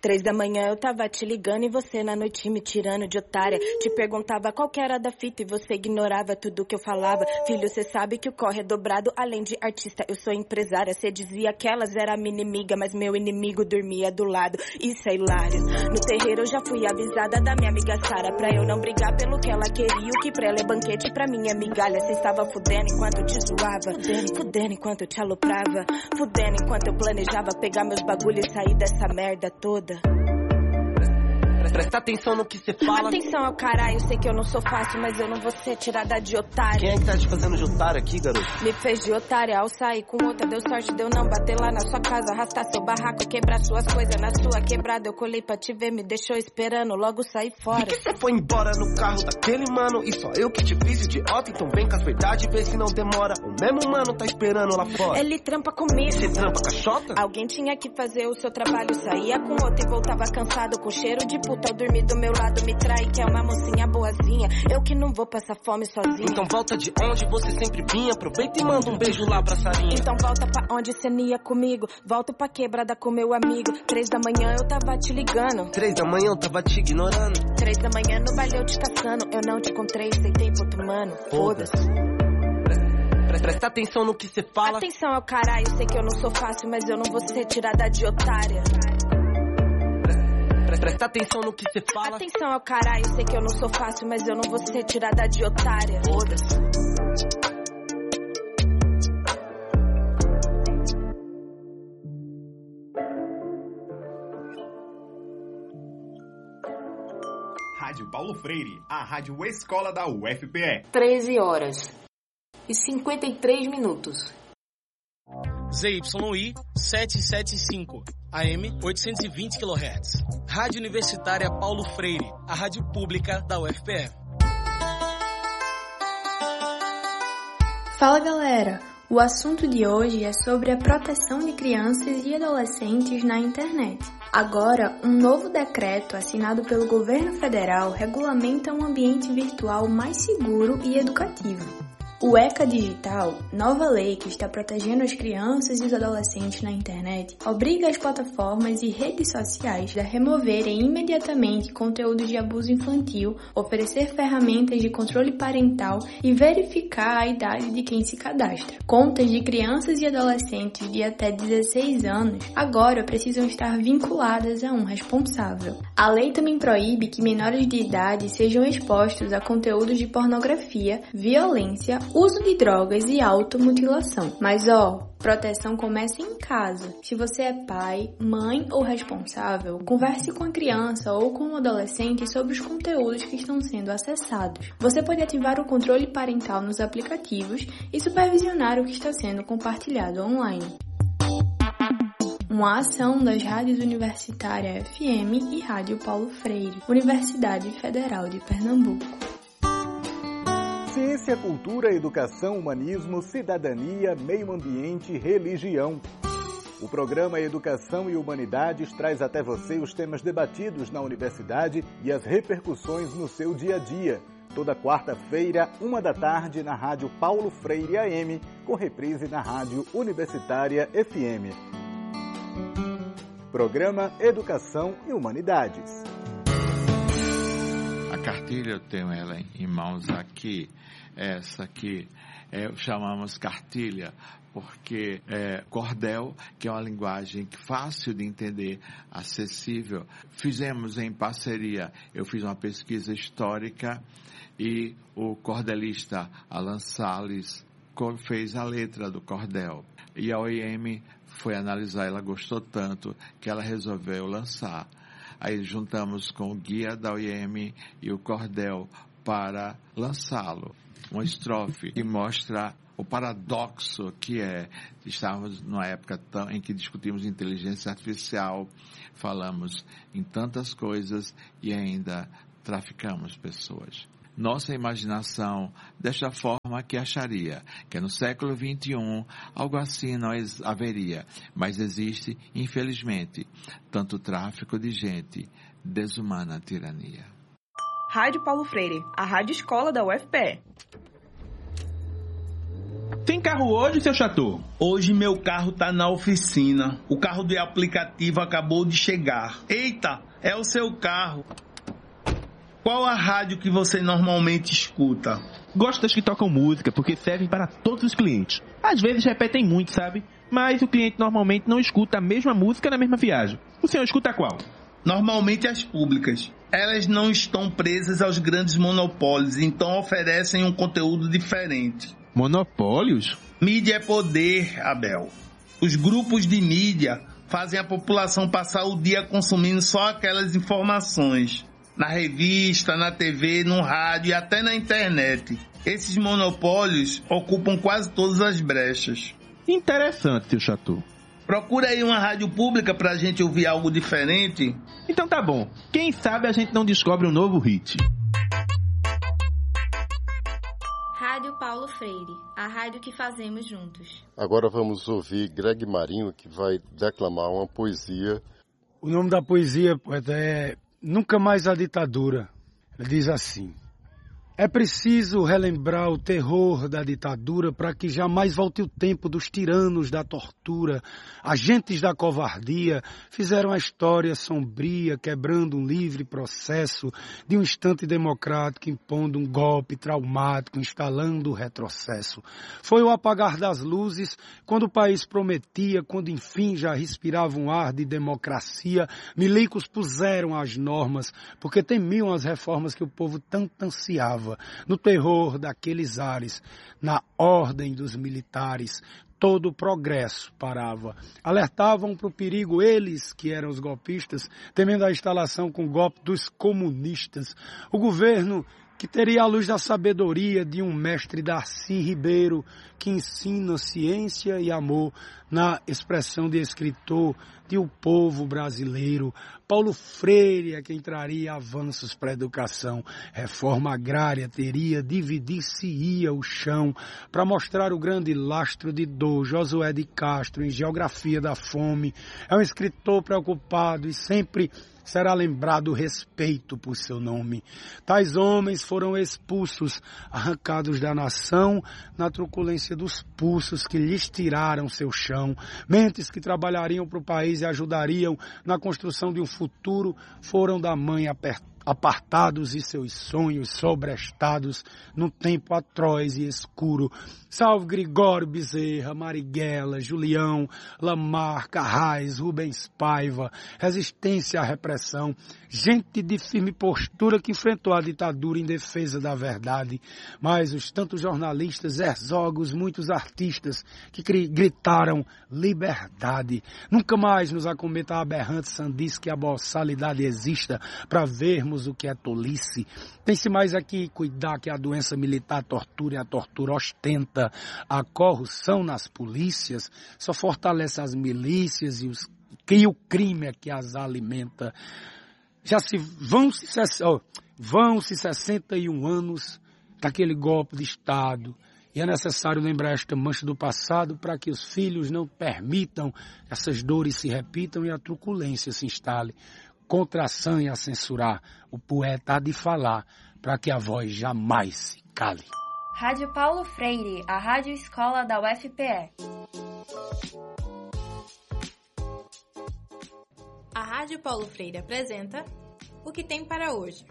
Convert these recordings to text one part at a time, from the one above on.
3 da manhã eu tava te ligando e você na noite me tirando de otária. Te perguntava qual que era da fita e você ignorava tudo que eu falava. Filho, cê sabe que o corre é dobrado. Além de artista, eu sou empresária. Cê dizia que elas era minha inimiga, mas meu inimigo dormia do lado. Isso é hilário. No terreiro eu já fui avisada da minha amiga Sara, pra eu não brigar pelo que ela queria. O que pra ela é banquete, pra mim é migalha. Cê estava fudendo enquanto eu te zoava, fudendo enquanto eu te aloprava, fudendo enquanto eu planejava pegar meus bagulhos e sair dessa merda toda. Presta atenção no que cê fala. Atenção ao caralho, sei que eu não sou fácil, mas eu não vou ser tirada de otário. Quem é que tá te fazendo de otário aqui, garoto? Me fez de otária ao sair com outra, deu sorte de eu não bater lá na sua casa, arrastar seu barraco, quebrar suas coisas na sua quebrada. Eu colei pra te ver, me deixou esperando, logo saí fora. E que cê foi embora no carro daquele mano, e só eu que te fiz idiota, então vem com as verdades, vê se não demora. O mesmo mano tá esperando lá fora. Ele trampa comigo. Você trampa caixota? Alguém tinha que fazer o seu trabalho, saía com outro e voltava cansado, com cheiro de puta ao dormir do meu lado, me trai, que é uma mocinha boazinha. Eu que não vou passar fome sozinha. Então volta de onde você sempre vinha, aproveita e manda um beijo lá pra Sarinha. Então volta pra onde cê ia comigo, volto pra quebrada com meu amigo. 3 da manhã eu tava te ligando, 3 da manhã eu tava te ignorando, 3 da manhã no baile eu te caçando. Eu não te encontrei, aceitei por outro mano, foda-se. Presta atenção no que cê fala. Atenção ao caralho, sei que eu não sou fácil, mas eu não vou ser tirada de otária. Presta atenção no que cê fala. Atenção ao caralho, sei que eu não sou fácil, mas eu não vou ser tirada de otária. Foda-se. Rádio Paulo Freire, a rádio escola da UFPE. 13h53. ZYI 775, AM 820 kHz. Rádio Universitária Paulo Freire, a rádio pública da UFPE. Fala galera, o assunto de hoje é sobre a proteção de crianças e adolescentes na internet. Agora, um novo decreto assinado pelo governo federal regulamenta um ambiente virtual mais seguro e educativo. O ECA Digital, nova lei que está protegendo as crianças e os adolescentes na internet, obriga as plataformas e redes sociais a removerem imediatamente conteúdos de abuso infantil, oferecer ferramentas de controle parental e verificar a idade de quem se cadastra. Contas de crianças e adolescentes de até 16 anos agora precisam estar vinculadas a um responsável. A lei também proíbe que menores de idade sejam expostos a conteúdos de pornografia, violência, uso de drogas e automutilação. Mas proteção começa em casa. Se você é pai, mãe ou responsável, converse com a criança ou com o adolescente sobre os conteúdos que estão sendo acessados. Você pode ativar o controle parental nos aplicativos e supervisionar o que está sendo compartilhado online. Uma ação das rádios Universitária FM e Rádio Paulo Freire, Universidade Federal de Pernambuco. Ciência, cultura, educação, humanismo, cidadania, meio ambiente, religião. O programa Educação e Humanidades traz até você os temas debatidos na universidade e as repercussões no seu dia a dia. Toda quarta-feira, 13h, na Rádio Paulo Freire AM, com reprise na Rádio Universitária FM. Programa Educação e Humanidades. A cartilha, eu tenho ela em mãos aqui. Essa aqui chamamos cartilha porque cordel, que é uma linguagem fácil de entender, acessível. Fizemos em parceria, eu fiz uma pesquisa histórica e o cordelista Alan Salles fez a letra do cordel. E a OIM foi analisar, ela gostou tanto que ela resolveu lançar. Aí juntamos com o guia da OIM e o cordel para lançá-lo. Uma estrofe que mostra o paradoxo que estávamos numa época em que discutimos inteligência artificial, falamos em tantas coisas e ainda traficamos pessoas. Nossa imaginação, desta forma que acharia que no século XXI algo assim não haveria, mas existe, infelizmente, tanto tráfico de gente, desumana tirania. Rádio Paulo Freire, a rádio escola da UFPE. Tem carro hoje, seu Chateau? Hoje meu carro tá na oficina. O carro do aplicativo acabou de chegar. Eita, é o seu carro. Qual a rádio que você normalmente escuta? Gosto das que tocam música, porque servem para todos os clientes. Às vezes repetem muito, sabe? Mas o cliente normalmente não escuta a mesma música na mesma viagem. O senhor escuta qual? Normalmente as públicas. Elas não estão presas aos grandes monopólios, então oferecem um conteúdo diferente. Monopólios? Mídia é poder, Abel. Os grupos de mídia fazem a população passar o dia consumindo só aquelas informações. Na revista, na TV, no rádio e até na internet. Esses monopólios ocupam quase todas as brechas. Interessante, seu Chateau. Procura aí uma rádio pública pra gente ouvir algo diferente. Então tá bom. Quem sabe a gente não descobre um novo hit. Rádio Paulo Freire, a rádio que fazemos juntos. Agora vamos ouvir Greg Marinho, que vai declamar uma poesia. O nome da poesia, poeta, é Nunca Mais a Ditadura. Ele diz assim: é preciso relembrar o terror da ditadura para que jamais volte o tempo dos tiranos da tortura. Agentes da covardia fizeram a história sombria, quebrando um livre processo de um instante democrático, impondo um golpe traumático, instalando o retrocesso. Foi o apagar das luzes, quando o país prometia, quando enfim já respirava um ar de democracia, milicos puseram as normas, porque temiam as reformas que o povo tanto ansiava. No terror daqueles ares, na ordem dos militares, todo o progresso parava. Alertavam para o perigo eles, que eram os golpistas, temendo a instalação com golpe dos comunistas. O governo, que teria a luz da sabedoria de um mestre Darcy Ribeiro, que ensina ciência e amor na expressão de escritor de o povo brasileiro. Paulo Freire é quem traria avanços para a educação. Reforma agrária teria, dividir-se-ia o chão para mostrar o grande lastro de dor. Josué de Castro, em Geografia da Fome, é um escritor preocupado e sempre será lembrado o respeito por seu nome. Tais homens foram expulsos, arrancados da nação, na truculência dos pulsos que lhes tiraram seu chão. Mentes que trabalhariam para o país e ajudariam na construção de um futuro, foram da mãe apartados e seus sonhos sobrestados num tempo atroz e escuro. Salve Gregório Bezerra, Marighella, Julião, Lamarca, Arraes, Rubens Paiva, resistência à repressão, gente de firme postura que enfrentou a ditadura em defesa da verdade. Mas os tantos jornalistas, Herzog, muitos artistas que gritaram liberdade. Nunca mais nos acometa a aberrante sandice que a boçalidade exista para vermos o que é tolice. Tem-se mais aqui cuidar que a doença militar tortura e a tortura ostenta. A corrupção nas polícias só fortalece as milícias e o crime é que as alimenta. Vão-se 61 anos daquele golpe de Estado. E é necessário lembrar esta mancha do passado para que os filhos não permitam que essas dores se repitam e a truculência se instale. Contra a sanha a censurar, o poeta há de falar para que a voz jamais se cale. Rádio Paulo Freire, a rádio escola da UFPE. A Rádio Paulo Freire apresenta O que tem para hoje.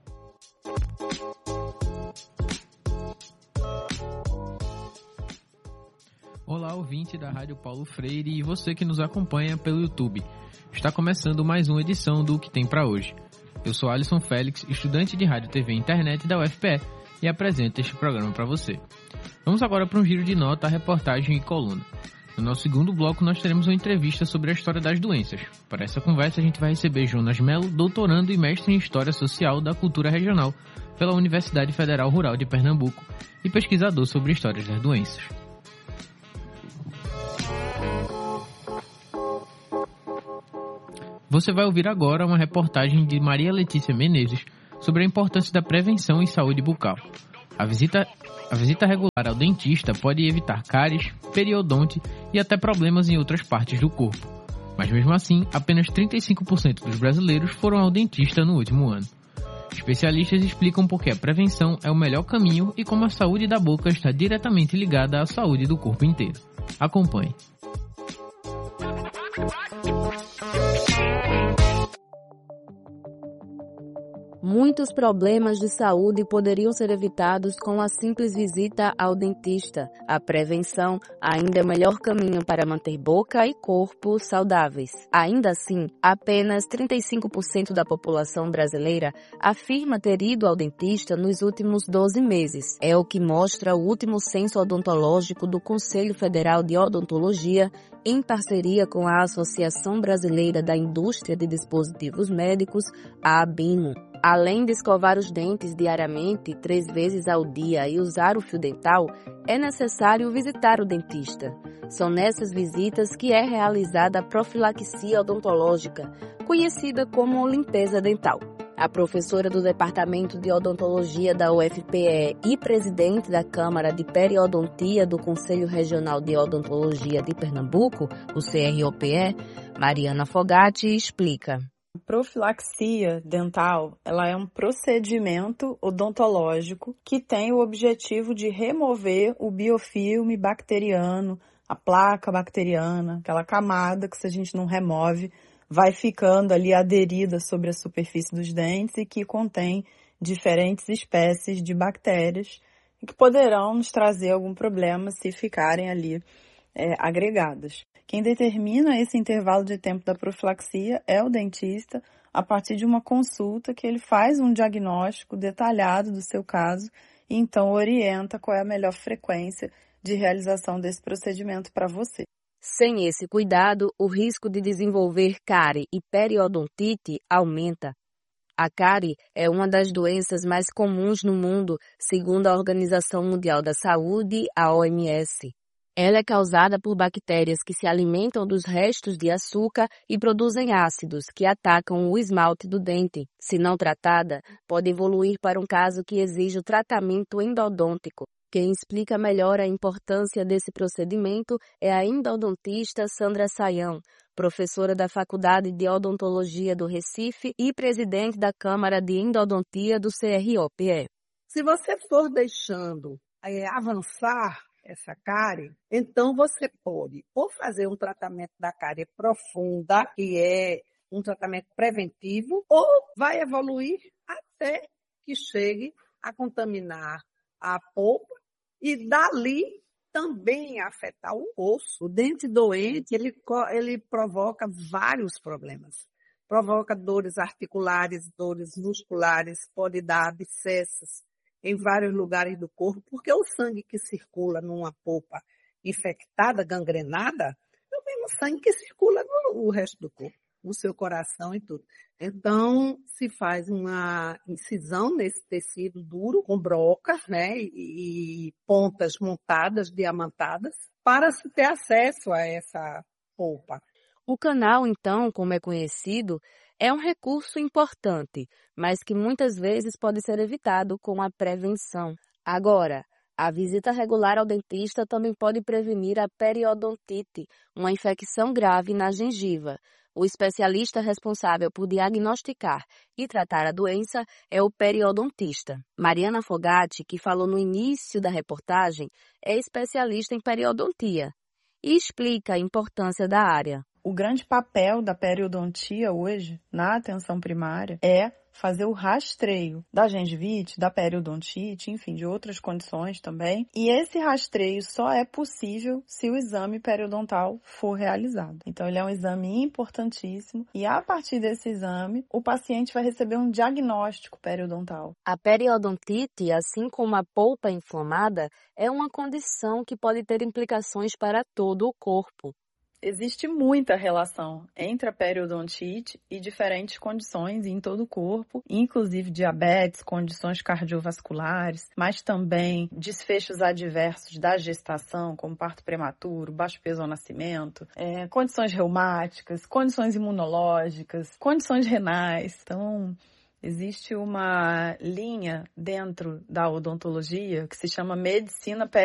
Olá, ouvinte da Rádio Paulo Freire e você que nos acompanha pelo YouTube. Está começando mais uma edição do O que tem para hoje. Eu sou Alisson Félix, estudante de Rádio, TV e Internet da UFPE e apresento este programa para você. Vamos agora para um giro de nota, reportagem e coluna. No nosso segundo bloco nós teremos uma entrevista sobre a história das doenças. Para essa conversa a gente vai receber Jonas Melo, doutorando e mestre em História Social da Cultura Regional pela Universidade Federal Rural de Pernambuco e pesquisador sobre histórias das doenças. Você vai ouvir agora uma reportagem de Maria Letícia Menezes sobre a importância da prevenção em saúde bucal. A visita regular ao dentista pode evitar cáries, periodonte e até problemas em outras partes do corpo. Mas mesmo assim, apenas 35% dos brasileiros foram ao dentista no último ano. Especialistas explicam por que a prevenção é o melhor caminho e como a saúde da boca está diretamente ligada à saúde do corpo inteiro. Acompanhe. Muitos problemas de saúde poderiam ser evitados com a simples visita ao dentista. A prevenção ainda é o melhor caminho para manter boca e corpo saudáveis. Ainda assim, apenas 35% da população brasileira afirma ter ido ao dentista nos últimos 12 meses. É o que mostra o último censo odontológico do Conselho Federal de Odontologia, em parceria com a Associação Brasileira da Indústria de Dispositivos Médicos, a ABINO. Além de escovar os dentes diariamente 3 vezes ao dia e usar o fio dental, é necessário visitar o dentista. São nessas visitas que é realizada a profilaxia odontológica, conhecida como limpeza dental. A professora do Departamento de Odontologia da UFPE e presidente da Câmara de Periodontia do Conselho Regional de Odontologia de Pernambuco, o CROPE, Mariana Fogatti, explica. Profilaxia dental, ela é um procedimento odontológico que tem o objetivo de remover o biofilme bacteriano, a placa bacteriana, aquela camada que se a gente não remove, vai ficando ali aderida sobre a superfície dos dentes e que contém diferentes espécies de bactérias que poderão nos trazer algum problema se ficarem ali agregadas. Quem determina esse intervalo de tempo da profilaxia é o dentista, a partir de uma consulta que ele faz um diagnóstico detalhado do seu caso e então orienta qual é a melhor frequência de realização desse procedimento para você. Sem esse cuidado, o risco de desenvolver cárie e periodontite aumenta. A cárie é uma das doenças mais comuns no mundo, segundo a Organização Mundial da Saúde, a OMS. Ela é causada por bactérias que se alimentam dos restos de açúcar e produzem ácidos que atacam o esmalte do dente. Se não tratada, pode evoluir para um caso que exige o tratamento endodôntico. Quem explica melhor a importância desse procedimento é a endodontista Sandra Sayão, professora da Faculdade de Odontologia do Recife e presidente da Câmara de Endodontia do CROPE. Se você for deixando avançar essa cárie, então você pode ou fazer um tratamento da cárie profunda, que é um tratamento preventivo, ou vai evoluir até que chegue a contaminar a polpa e dali também afetar o osso. O dente doente, ele provoca vários problemas. Provoca dores articulares, dores musculares, pode dar abscessos em vários lugares do corpo, porque o sangue que circula numa polpa infectada, gangrenada, é o mesmo sangue que circula no resto do corpo, no seu coração e tudo. Então, se faz uma incisão nesse tecido duro, com brocas, né, e pontas montadas, diamantadas, para se ter acesso a essa polpa. O canal, então, como é conhecido, é um recurso importante, mas que muitas vezes pode ser evitado com a prevenção. Agora, a visita regular ao dentista também pode prevenir a periodontite, uma infecção grave na gengiva. O especialista responsável por diagnosticar e tratar a doença é o periodontista. Mariana Fogatti, que falou no início da reportagem, é especialista em periodontia e explica a importância da área. O grande papel da periodontia hoje, na atenção primária, é fazer o rastreio da gengivite, da periodontite, enfim, de outras condições também. E esse rastreio só é possível se o exame periodontal for realizado. Então, ele é um exame importantíssimo e, a partir desse exame, o paciente vai receber um diagnóstico periodontal. A periodontite, assim como a polpa inflamada, é uma condição que pode ter implicações para todo o corpo. Existe muita relação entre a periodontite e diferentes condições em todo o corpo, inclusive diabetes, condições cardiovasculares, mas também desfechos adversos da gestação, como parto prematuro, baixo peso ao nascimento, condições reumáticas, condições imunológicas, condições renais. Então, existe uma linha dentro da odontologia que se chama medicina